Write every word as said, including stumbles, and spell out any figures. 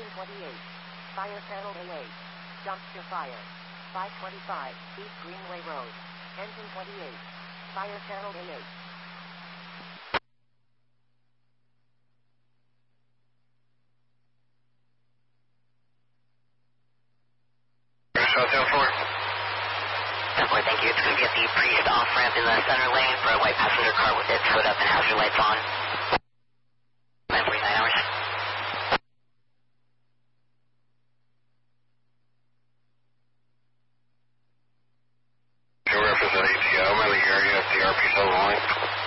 Engine twenty-eight. Fire panel A eight. Dumpster fire. five twenty-five, East Greenway Road. Engine twenty-eight. Fire panel A eight. Hotel four. ten four, thank you. It's going to be at the Priest off-ramp in the center lane for a white passenger car with its hood up and hazard lights on. nine forty-nine hours. Your reference at A T O, I'm in the area of the R P seven line.